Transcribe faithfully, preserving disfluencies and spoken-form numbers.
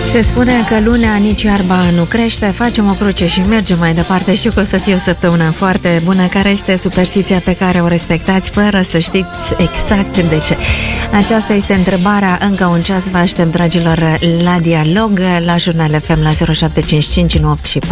Se spune că lunea nici iarba nu crește, facem o cruce și mergem mai departe. Știu că o să fie o săptămână foarte bună. Care este superstiția pe care o respectați fără să știți exact de ce? Aceasta este întrebarea. Încă un ceas vă aștept, dragilor, la dialog, la Jurnal F M la zero șapte cinci cinci unu opt și